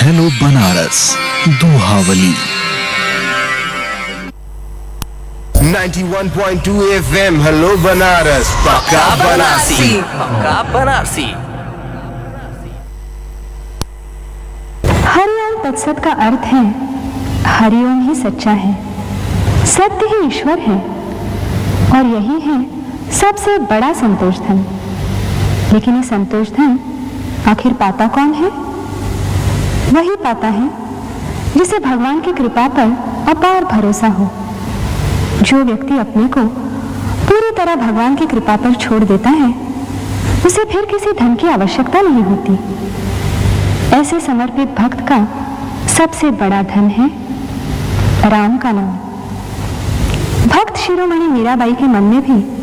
Hello Banaras Dohavali. 91.2 FM hello Banaras पक्का बनारसी। पक्का बनारसी। हरिओम तत्सत का अर्थ है हरिओम ही सच्चा है, सत्य ही ईश्वर है और यही है सबसे बड़ा संतोष धन। लेकिन ये संतोष धन आखिर पाता कौन है? वही पाता है जिसे भगवान की कृपा पर अपार भरोसा हो। जो व्यक्ति अपने को पूरी तरह भगवान की कृपा पर छोड़ देता है उसे फिर किसी धन की आवश्यकता नहीं होती। ऐसे समर्पित भक्त का सबसे बड़ा धन है राम का नाम। भक्त शिरोमणि मीराबाई के मन में भी